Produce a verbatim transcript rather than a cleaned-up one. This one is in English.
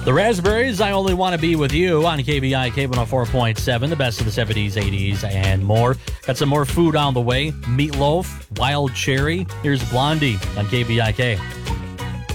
The Raspberries, I Only Want to Be With You on K B I K one oh four point seven, the best of the seventies, eighties, and more. Got some more food on the way. Meatloaf, Wild Cherry. Here's Blondie on K B I K.